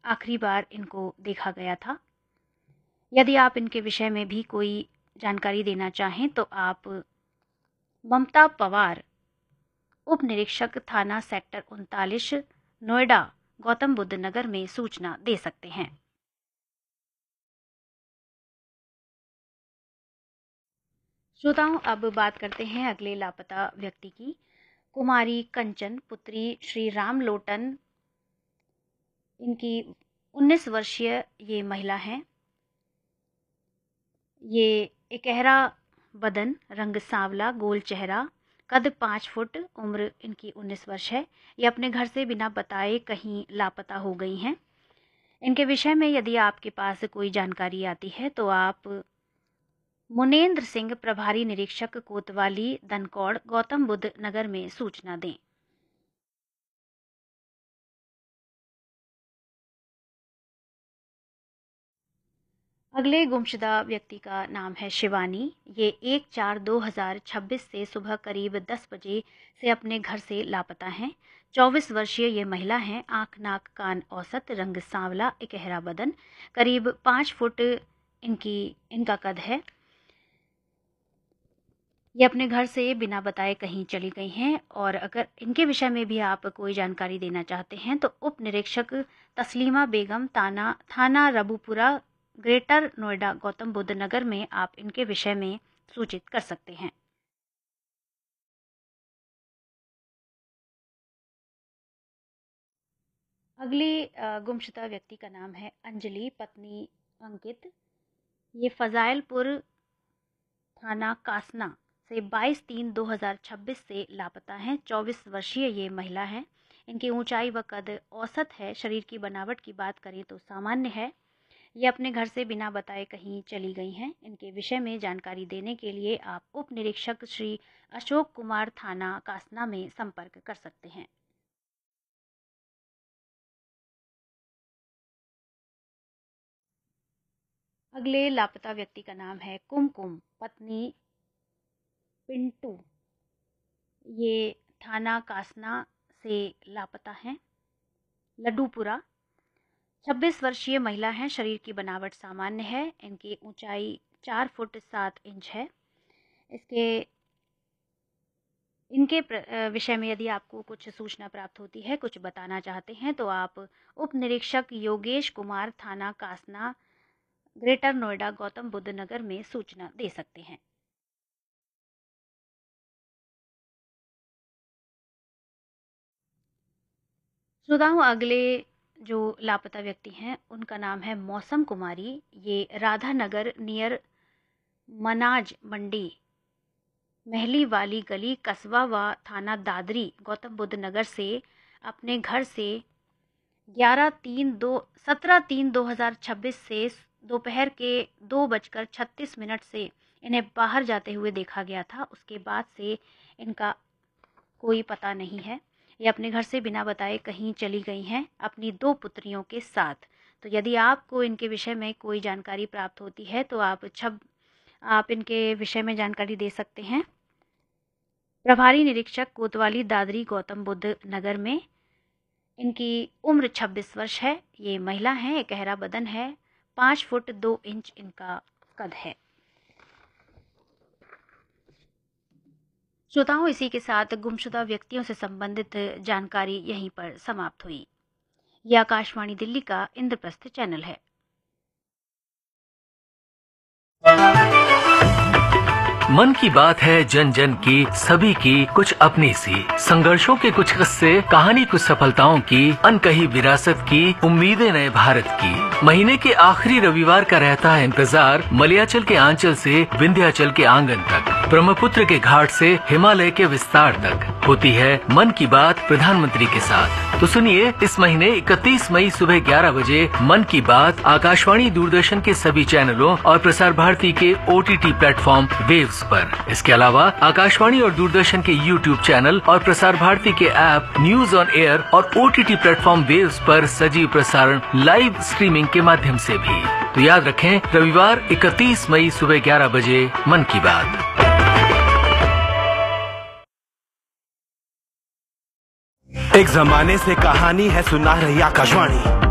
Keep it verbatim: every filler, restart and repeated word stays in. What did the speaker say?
आखिरी बार इनको देखा गया था। यदि आप इनके विषय में भी कोई जानकारी देना चाहें तो आप ममता पवार, उप निरीक्षक थाना सेक्टर उनतालीस, नोएडा, गौतम बुद्ध नगर में सूचना दे सकते हैं। श्रोताओं, अब बात करते हैं अगले लापता व्यक्ति की। कुमारी कंचन पुत्री श्री राम लोटन, इनकी उन्नीस वर्षीय ये महिला हैं। ये एकहरा बदन, रंग सांवला, गोल चेहरा, कद पाँच फुट, उम्र इनकी उन्नीस वर्ष है। ये अपने घर से बिना बताए कहीं लापता हो गई हैं। इनके विषय में यदि आपके पास कोई जानकारी आती है तो आप मुनेन्द्र सिंह, प्रभारी निरीक्षक कोतवाली, दनकौड़, गौतम बुद्ध नगर में सूचना दें। अगले गुमशुदा व्यक्ति का नाम है शिवानी। ये एक चार दो हजार छब्बीस से सुबह करीब दस बजे से अपने घर से लापता हैं। चौबीस वर्षीय ये महिला हैं। आंख, नाक, कान औसत, रंग सांवला, एकहरा बदन, करीब पाँच फुट इनकी इनका कद है। ये अपने घर से बिना बताए कहीं चली गई हैं। और अगर इनके विषय में भी आप कोई जानकारी देना चाहते हैं तो उप निरीक्षक तस्लीमा बेगम, थाना थाना रबूपुरा, ग्रेटर नोएडा, गौतम बुद्ध नगर में आप इनके विषय में सूचित कर सकते हैं। अगले गुमशुदा व्यक्ति का नाम है अंजलि, पत्नी अंकित। ये फजाइलपुर, थाना कासना से बाईस तीन दो हजार छब्बीस से लापता हैं। चौबीस वर्षीय ये महिला हैं। इनकी ऊंचाई व कद औसत है। शरीर की बनावट की बात करें तो सामान्य है। ये अपने घर से बिना बताए कहीं चली गई हैं। इनके विषय में जानकारी देने के लिए आप उप निरीक्षक श्री अशोक कुमार, थाना कासना में संपर्क कर सकते हैं। अगले लापता व्यक्ति का नाम है कुमकुम, पत्नी पिंटू। ये थाना कासना से लापता हैं। लड्डूपुरा, छब्बीस वर्षीय महिला हैं। शरीर की बनावट सामान्य है। इनकी ऊंचाई चार फुट सात इंच है। इसके इनके विषय में यदि आपको कुछ सूचना प्राप्त होती है, कुछ बताना चाहते हैं तो आप उप निरीक्षक योगेश कुमार, थाना कासना, ग्रेटर नोएडा, गौतम बुद्ध नगर में सूचना दे सकते हैं। श्रोताओं, अगले जो लापता व्यक्ति हैं उनका नाम है मौसम कुमारी। ये राधा नगर, नियर मनाज मंडी, महली वाली गली, कस्बा व थाना दादरी, गौतम बुद्ध नगर से अपने घर से ग्यारह तीन दो सत्रह तीन दो हजार छब्बीस से दोपहर के दो बजकर छत्तीस मिनट से इन्हें बाहर जाते हुए देखा गया था। उसके बाद से इनका कोई पता नहीं है। ये अपने घर से बिना बताए कहीं चली गई हैं अपनी दो पुत्रियों के साथ। तो यदि आपको इनके विषय में कोई जानकारी प्राप्त होती है तो आप छब आप इनके विषय में जानकारी दे सकते हैं। प्रभारी निरीक्षक कोतवाली, दादरी, गौतम बुद्ध नगर में। इनकी उम्र छब्बीस वर्ष है। ये महिला हैं। एकहरा बदन है। पाँच फुट दो इंच इनका कद है। श्रोताओं, इसी के साथ गुमशुदा व्यक्तियों से संबंधित जानकारी यहीं पर समाप्त हुई। यह आकाशवाणी दिल्ली का इंद्रप्रस्थ चैनल है। मन की बात है जन जन की, सभी की कुछ अपनी सी, संघर्षों के कुछ किस्से, कहानी कुछ सफलताओं की, अनकही विरासत की, उम्मीदें नए भारत की। महीने के आखिरी रविवार का रहता है इंतजार, मलयाचल के आंचल से विंध्याचल के आंगन तक, ब्रह्मपुत्र के घाट से हिमालय के विस्तार तक होती है मन की बात प्रधानमंत्री के साथ। तो सुनिए, इस महीने इकतीस मई सुबह ग्यारह बजे मन की बात आकाशवाणी, दूरदर्शन के सभी चैनलों और प्रसार भारती के ओटीटी प्लेटफॉर्म वेव्स पर। इसके अलावा आकाशवाणी और दूरदर्शन के यूट्यूब चैनल और प्रसार भारती के ऐप न्यूज ऑन एयर और ओटीटी प्लेटफॉर्म वेव्स पर सजीव प्रसारण लाइव स्ट्रीमिंग के माध्यम से भी। तो याद रखें, रविवार इकतीस मई सुबह ग्यारह बजे मन की बात। एक जमाने से कहानी है सुना रही आकाशवाणी।